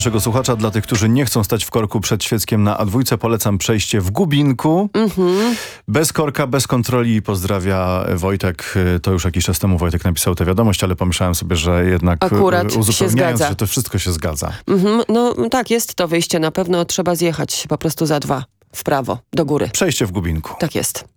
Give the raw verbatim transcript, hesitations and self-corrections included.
Naszego słuchacza, dla tych, którzy nie chcą stać w korku przed Świeckiem na A dwa, polecam przejście w Gubinku. Mhm. Bez korka, bez kontroli. Pozdrawia Wojtek. To już jakiś czas temu Wojtek napisał tę wiadomość, ale pomyślałem sobie, że jednak akurat uzupełniając, że to wszystko się zgadza. Mhm. No tak, jest to wyjście na pewno. Trzeba zjechać po prostu za dwa w prawo, do góry. Przejście w Gubinku. Tak jest.